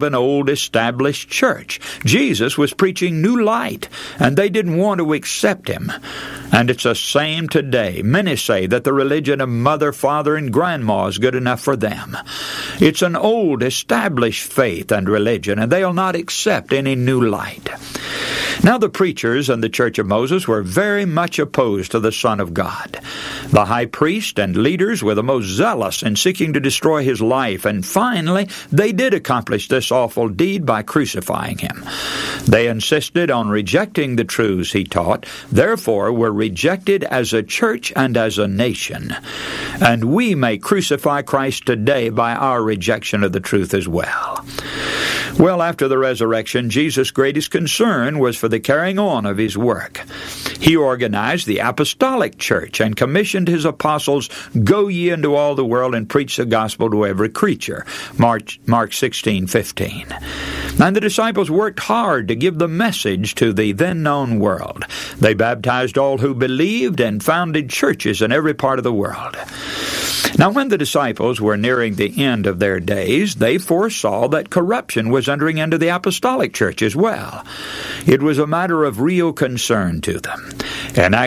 an old established church. Jesus was preaching new light, and they didn't want to accept him. And it's the same today. Many say that the religion of mother, father, and grandma is good enough for them. It's an old established faith and religion, and they'll not accept any new light. Now the preachers in the Church of Moses were very much opposed to the Son of God. The high priest and leaders were the most zealous in seeking to destroy his life, and finally they did accomplish this awful deed by crucifying him. They insisted on rejecting the truths he taught, therefore were rejected as a church and as a nation. And we may crucify Christ today by our rejection of the truth as well. Well, after the resurrection, Jesus' greatest concern was for the carrying on of his work. He organized the apostolic church and commissioned his apostles, "Go ye into all the world and preach the gospel to every creature," Mark 16:15. And the disciples worked hard to give the message to the then-known world. They baptized all who believed and founded churches in every part of the world. Now, when the disciples were nearing the end of their days, they foresaw that corruption was entering into the apostolic church as well. It was a matter of real concern to them. In